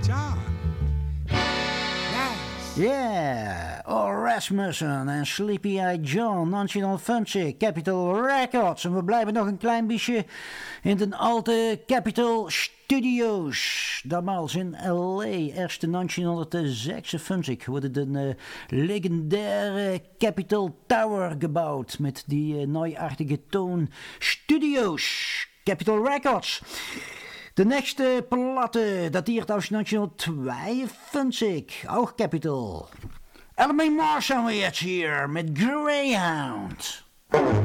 John. Yeah, Rasmussen en Sleepy Eye John, 1950, Capitol Records. En we blijven nog een klein beetje in de oude Capitol Studios. Damals in L.A. Eerst in 1956 wordt de legendaire Capitol Tower gebouwd met die neuartige toon Studios, Capitol Records. De nächste Platte datiert aus 1952, auch Capitol. Elmay Marsh haben wir jetzt hier mit Greyhound.